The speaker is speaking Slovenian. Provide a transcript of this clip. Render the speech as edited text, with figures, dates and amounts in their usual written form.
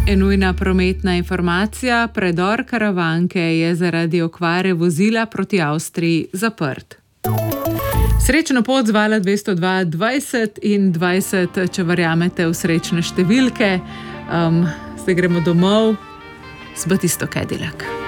Nujna prometna informacija: predor Karavanke je zaradi okvare vozila proti Avstriji zaprt. Srečno pot z Vala 202 20 in 20, če verjamete v srečne številke. Zdaj gremo domov z Batisto Cadillac.